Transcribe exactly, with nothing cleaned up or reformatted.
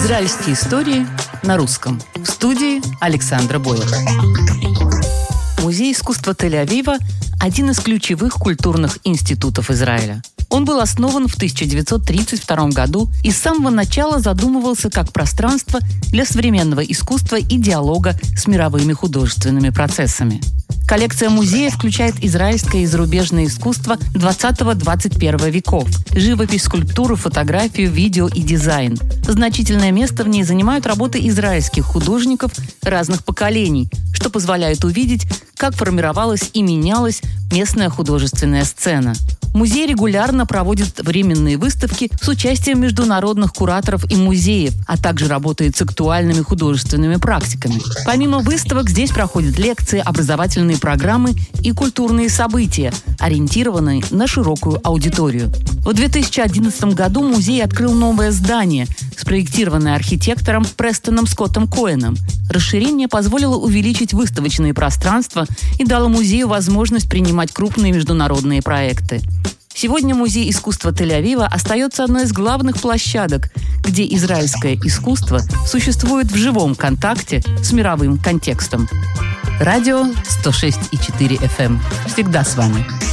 Израильские истории на русском. В студии Александра Боева. Музей искусства Тель-Авива – один из ключевых культурных институтов Израиля. Он был основан в тысяча девятьсот тридцать втором году и с самого начала задумывался как пространство для современного искусства и диалога с мировыми художественными процессами. Коллекция музея включает израильское и зарубежное искусство двадцатого-двадцать первого веков, живопись, скульптуру, фотографию, видео и дизайн. Значительное место в ней занимают работы израильских художников разных поколений, что позволяет увидеть, как формировалась и менялась местная художественная сцена. Музей регулярно проводит временные выставки с участием международных кураторов и музеев, а также работает с актуальными художественными практиками. Помимо выставок здесь проходят лекции, образовательные программы и культурные события, ориентированные на широкую аудиторию. В две тысячи одиннадцатом году музей открыл новое здание, спроектированное архитектором Престоном Скоттом Коэном. Расширение позволило увеличить выставочные пространства и дало музею возможность принимать крупные международные проекты. Сегодня Музей искусства Тель-Авива остается одной из главных площадок, где израильское искусство существует в живом контакте с мировым контекстом. Радио сто шесть и четыре эф эм. Всегда с вами.